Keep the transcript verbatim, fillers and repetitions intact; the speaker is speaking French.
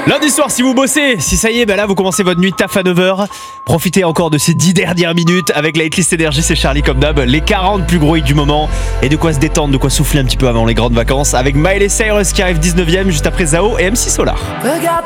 Lundi soir, si vous bossez, si ça y est, bah là vous commencez votre nuit taf à neuf heures, profitez encore de ces dix dernières minutes avec la hitlist énergie, c'est Charlie comme d'hab, les quarante plus gros hits du moment et de quoi se détendre, de quoi souffler un petit peu avant les grandes vacances avec Miley Cyrus qui arrive dix-neuvième juste après Zao et M C Solar. Regarde